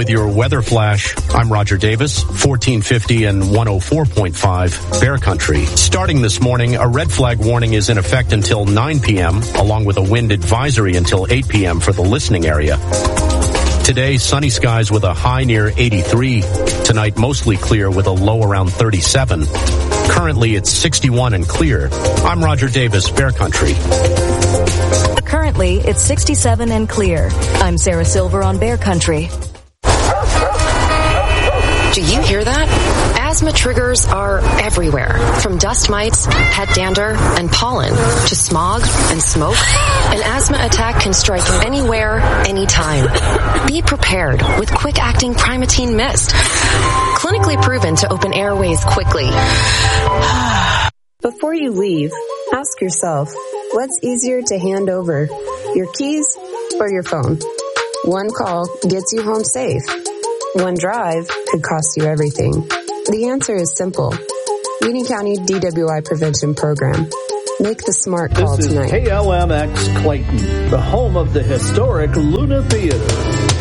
with your weather flash. I'm Roger Davis, 1450 and 104.5 Bear Country. Starting this morning, a red flag warning is in effect until 9 p.m., along with a wind advisory until 8 p.m. for the listening area. Today, sunny skies with a high near 83. Tonight, mostly clear with a low around 37. Currently, it's 61 and clear. I'm Roger Davis, Bear Country. Currently, it's 67 and clear. I'm Sarah Silver on Bear Country. Do you hear that? Asthma triggers are everywhere, from dust mites, pet dander, and pollen, to smog and smoke. An asthma attack can strike anywhere, anytime. Be prepared with quick-acting Primatene Mist, clinically proven to open airways quickly. Before you leave, ask yourself, what's easier to hand over, your keys or your phone? One call gets you home safe. One drive could cost you everything. The answer is simple. Union County DWI Prevention Program. Make the smart call tonight. This is KLMX Clayton, the home of the historic Luna Theater.